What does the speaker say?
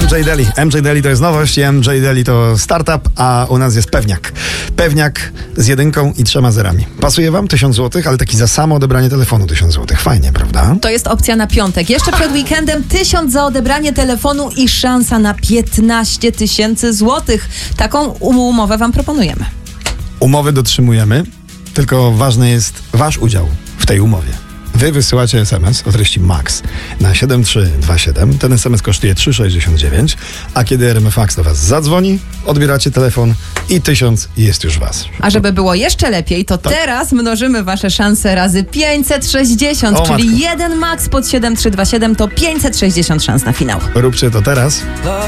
MJ Daily. MJ Daily to jest nowość, MJ Daily to startup, a u nas jest pewniak. Pewniak z 1 i 3 zerami. Pasuje wam 1000 zł, ale taki za samo odebranie telefonu 1000 zł. Fajnie, prawda? To jest opcja na piątek. Jeszcze przed weekendem 1000 za odebranie telefonu i szansa na 15 000 złotych. Taką umowę wam proponujemy. Umowy dotrzymujemy, tylko ważny jest wasz udział w tej umowie. Wy wysyłacie SMS o treści MAX na 7327. Ten SMS kosztuje 3,69, a kiedy RMF Max do was zadzwoni, odbieracie telefon i 1000 jest już was. A żeby było jeszcze lepiej, to teraz mnożymy wasze szanse razy 560, czyli matko. 1 MAX pod 7327 to 560 szans na finał. Róbcie to teraz.